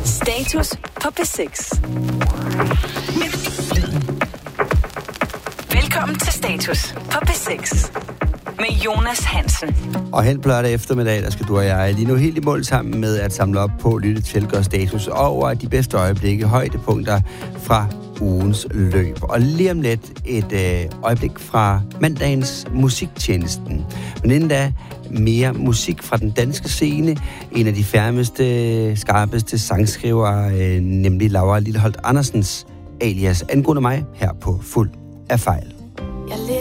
Status på P6. Velkommen til Status på P6 med Jonas Hansen. Og hen på lørdag eftermiddag, der skal du og jeg lige nu helt i mål sammen med at samle op på Lytte til Gør Status over de bedste øjeblikke, højdepunkter fra ugens løb. Og lige om lidt et øjeblik fra mandagens musiktjenesten. Men inden da mere musik fra den danske scene. En af de færmeste, skarpeste sangskrivere, nemlig Laura Lilleholdt Andersens alias angående mig, her på Fuld af Fejl.